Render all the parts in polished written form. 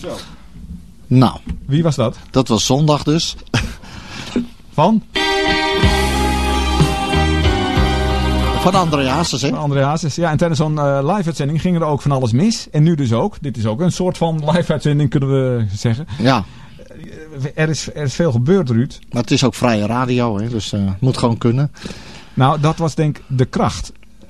Zo. Nou. Wie was dat? Dat was zondag dus. Van? Van André Hazes, hè? Van André Hazes. Ja, en tijdens zo'n live-uitzending ging er ook van alles mis. En nu dus ook. Dit is ook een soort van live-uitzending, kunnen we zeggen. Ja. Er is veel gebeurd, Ruud. Maar het is ook vrije radio, hè? Dus het moet gewoon kunnen. Nou, dat was denk ik de kracht.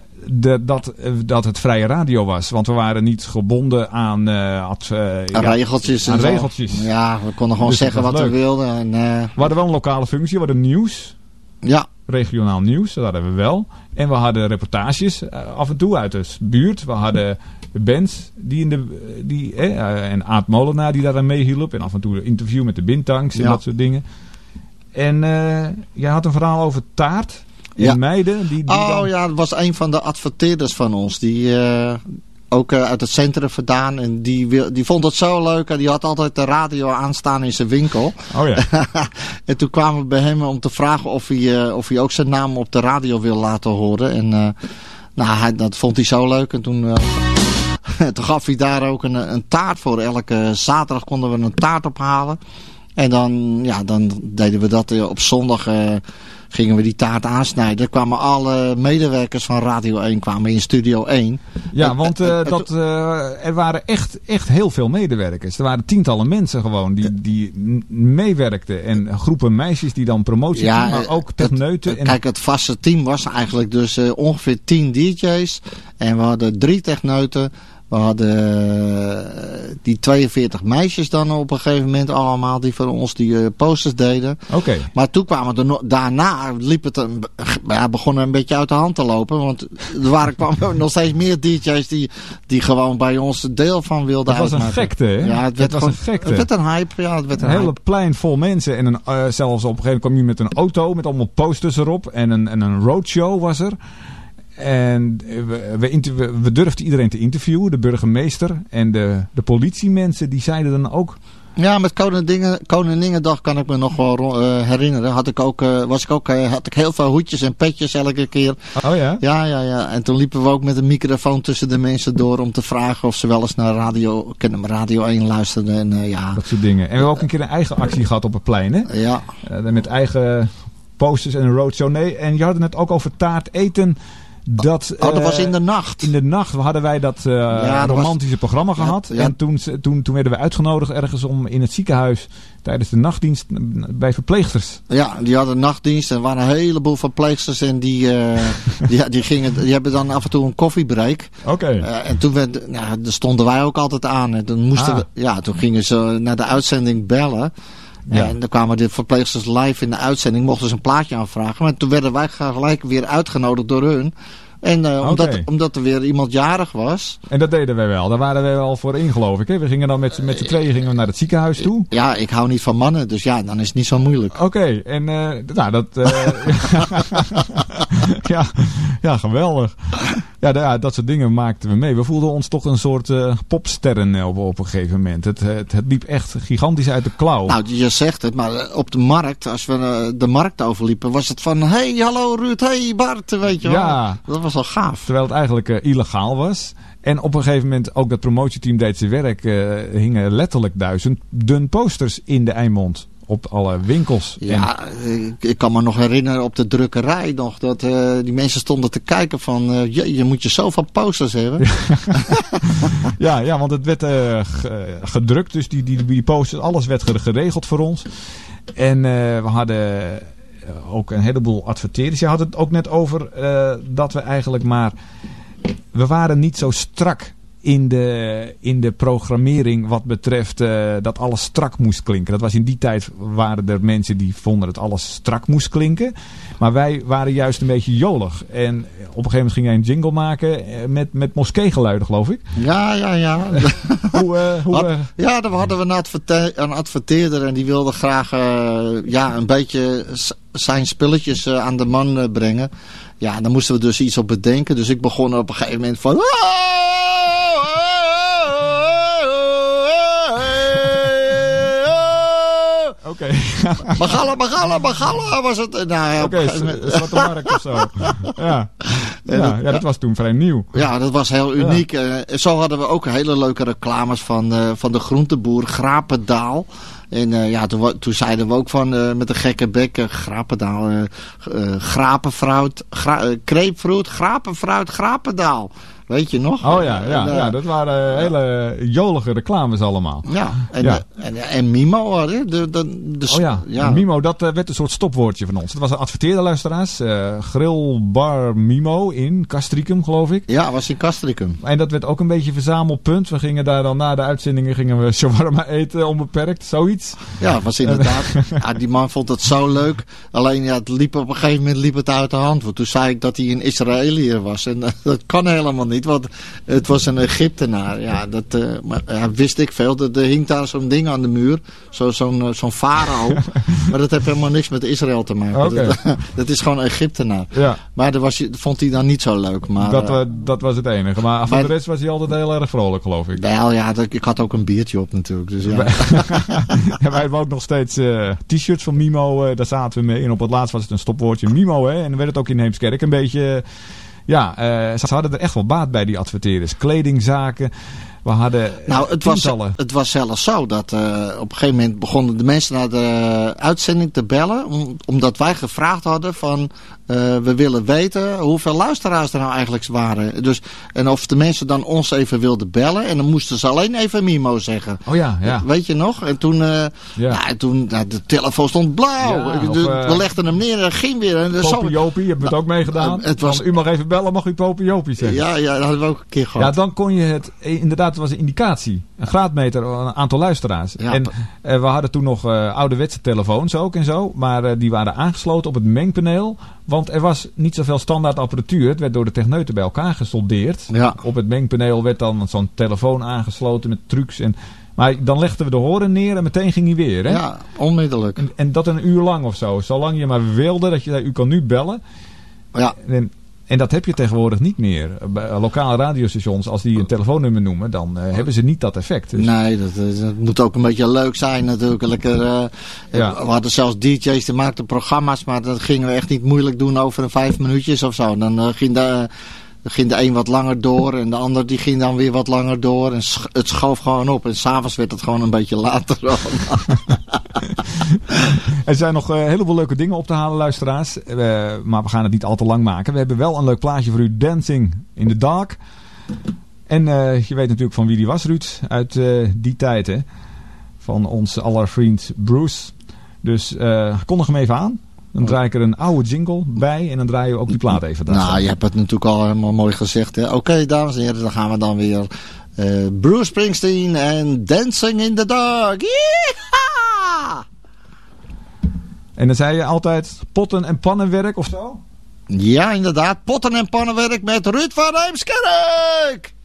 Dat het vrije radio was. Want we waren niet gebonden aan regeltjes. Aan regeltjes. Ja, we konden gewoon dus zeggen wat we wilden. En, we hadden wel een lokale functie. We hadden nieuws. Ja. Regionaal nieuws, dat hadden we wel. En we hadden reportages af en toe uit de buurt. We hadden bands en Aad Molenaar die daar aan meehielp. En af en toe een interview met de Bintanks en dat soort dingen. En jij had een verhaal over taart. In Meiden. Ja, dat was een van de adverteerders van ons. Die ook uit het centrum vandaan. En die vond het zo leuk. En die had altijd de radio aanstaan in zijn winkel. Oh ja. En toen kwamen we bij hem om te vragen of hij ook zijn naam op de radio wil laten horen. En dat vond hij zo leuk. En toen gaf hij daar ook een taart voor. Elke zaterdag konden we een taart ophalen. En dan deden we dat op zondag. Gingen we die taart aansnijden. Er kwamen alle medewerkers van Radio 1 kwamen in Studio 1. Ja, want er waren echt heel veel medewerkers. Er waren tientallen mensen gewoon die meewerkten. En groepen meisjes die dan promotie doen, maar ook techneuten. Kijk, het vaste team was eigenlijk dus ongeveer 10 DJ's. En we hadden 3 techneuten. We hadden die 42 meisjes dan op een gegeven moment allemaal die voor ons die posters deden. Okay. Maar toen daarna liep het begonnen een beetje uit de hand te lopen. Want kwamen nog steeds meer DJ's die gewoon bij ons deel van wilden uitmaken. Het was een gekte, hè? Ja, het werd een gekte. Het werd een hype. Ja, het werd een hele plein vol mensen. En zelfs op een gegeven moment kwam je met een auto met allemaal posters erop. En een roadshow was er. En we durfden iedereen te interviewen. De burgemeester en de politiemensen, die zeiden dan ook... Ja, met Koninginnedag kan ik me nog wel herinneren. Had ik heel veel hoedjes en petjes elke keer. Oh ja? Ja. En toen liepen we ook met een microfoon tussen de mensen door om te vragen of ze wel eens naar Radio 1 luisterden. En, dat soort dingen. En we hebben ook een keer een eigen actie gehad op het plein, hè? Ja. Met eigen posters en een roadshow. Nee, en je had het net ook over taart eten... Dat was in de nacht. In de nacht hadden wij dat romantische programma gehad. Ja. En toen werden we uitgenodigd ergens om in het ziekenhuis tijdens de nachtdienst bij verpleegsters. Ja, die hadden nachtdienst en er waren een heleboel verpleegsters en die hebben dan af en toe een koffiebreak. Oké. En toen daar stonden wij ook altijd aan. En toen toen gingen ze naar de uitzending bellen. Ja. En dan kwamen de verpleegsters live in de uitzending, mochten ze een plaatje aanvragen. Maar toen werden wij gelijk weer uitgenodigd door hun. En omdat er weer iemand jarig was. En dat deden wij wel. Daar waren wij wel voor in, geloof ik. Hè? We gingen dan met z'n tweeën naar het ziekenhuis toe. Ja, ik hou niet van mannen, dus ja, dan is het niet zo moeilijk. Oké, en dat... ja, geweldig. Ja, dat soort dingen maakten we mee. We voelden ons toch een soort popsterren op een gegeven moment. Het liep echt gigantisch uit de klauw. Nou, je zegt het, maar op de markt, als we de markt overliepen, was het van... Hey, hallo Ruud, hey Bart, weet je wel. Ja. Dat was wel gaaf. Terwijl het eigenlijk illegaal was. En op een gegeven moment, ook dat promotieteam deed zijn werk, hingen letterlijk 1000 posters in de Eimond. Op alle winkels. Ja, ik kan me nog herinneren op de drukkerij nog. Dat die mensen stonden te kijken van... je moet je zoveel posters hebben. Ja, want het werd gedrukt. Dus die posters, alles werd geregeld voor ons. En we hadden ook een heleboel adverteerders. Je had het ook net over dat we eigenlijk maar... We waren niet zo strak in de programmering wat betreft dat alles strak moest klinken. Dat was in die tijd, waren er mensen die vonden dat alles strak moest klinken. Maar wij waren juist een beetje jolig. En op een gegeven moment ging jij een jingle maken met moskeegeluiden, geloof ik. Ja. Dan hadden we een adverteerder en die wilde graag een beetje zijn spulletjes aan de man brengen. Ja, dan moesten we dus iets op bedenken. Dus ik begon op een gegeven moment van... Oké. Magalla was het. Nou, Oké, Zwarte Markt of zo. Ja. Ja, dat was toen vrij nieuw. Ja, dat was heel uniek. Zo hadden we ook hele leuke reclames van de groenteboer Grapendaal. En toen zeiden we ook van met een gekke bek, Grapendaal, grapenfruit, kreepfruit, grapenfruit, Grapendaal. Weet je nog? Oh ja, dat waren hele jolige reclames allemaal. Ja, en Mimo. Mimo, dat werd een soort stopwoordje van ons. Dat was een adverteerder, luisteraars. Grillbar Mimo in Castricum, geloof ik. Ja, was in Castricum. En dat werd ook een beetje een verzamelpunt. We gingen daar dan na de uitzendingen shawarma eten, onbeperkt, zoiets. Ja, was inderdaad. Die man vond het zo leuk. Alleen op een gegeven moment liep het uit de hand. Want toen zei ik dat hij een Israëliër was. En dat kan helemaal niet. Want het was een Egyptenaar. Ja, maar wist ik veel. Er hing daar zo'n ding aan de muur. Zo'n farao. Maar dat heeft helemaal niks met Israël te maken. Okay. Dat is gewoon een Egyptenaar. Ja. Maar vond hij dan niet zo leuk. Maar, dat was het enige. Maar voor de rest was hij altijd heel erg vrolijk, geloof ik. Wel ja, ik had ook een biertje op natuurlijk. Dus ja. Ja, wij hebben ook nog steeds t-shirts van Mimo. Daar zaten we mee. En op het laatst was het een stopwoordje Mimo. Hè? En dan werd het ook in Heemskerk een beetje... ze hadden er echt wel baat bij, die adverteerders. Kledingzaken. We hadden het was zelfs zo dat op een gegeven moment begonnen de mensen naar de uitzending te bellen. Omdat wij gevraagd hadden van we willen weten hoeveel luisteraars er nou eigenlijk waren. Dus, en of de mensen dan ons even wilden bellen. En dan moesten ze alleen even Mimo zeggen. Oh ja. Weet je nog? En toen, de telefoon stond blauw. We legden hem neer en dat ging weer. Popiopie, heb je het ook meegedaan? U mag even bellen, mag u Popiopie zeggen? Ja, dat hadden we ook een keer gehad. Ja, dan kon je het inderdaad... Het was een indicatie. Een graadmeter, een aantal luisteraars. Ja. En we hadden toen nog ouderwetse telefoons ook en zo. Maar die waren aangesloten op het mengpaneel. Want er was niet zoveel standaard apparatuur. Het werd door de techneuten bij elkaar gesoldeerd. Ja. Op het mengpaneel werd dan zo'n telefoon aangesloten met trucs. Maar dan legden we de horen neer en meteen ging hij weer. Hè? Ja, onmiddellijk. En dat een uur lang of zo. Zolang je maar wilde dat je zei, u kan nu bellen. Ja. En dat heb je tegenwoordig niet meer. Bij lokale radiostations, als die een telefoonnummer noemen, dan hebben ze niet dat effect. Dus... Nee, dat moet ook een beetje leuk zijn natuurlijk. We hadden zelfs DJ's die maakten programma's, maar dat gingen we echt niet moeilijk doen over een 5 minuutjes of zo. Dan ging de een wat langer door en de ander die ging dan weer wat langer door. En het schoof gewoon op. En s'avonds werd het gewoon een beetje later. Er zijn nog een heleboel leuke dingen op te halen, luisteraars. Maar we gaan het niet al te lang maken. We hebben wel een leuk plaatje voor u. Dancing in the Dark. En je weet natuurlijk van wie die was, Ruud. Uit die tijd, hè. Van ons aller vriend Bruce. Dus kondig hem even aan. Dan draai ik er een oude jingle bij. En dan draaien we ook die plaat even. Nou, je hebt het natuurlijk al helemaal mooi gezegd. Oké, dames en heren. Dan gaan we dan weer Bruce Springsteen en Dancing in the Dark. Yeehaw! En dan zei je altijd potten- en pannenwerk of zo? Ja, inderdaad. Potten- en pannenwerk met Ruud van Heemskerk.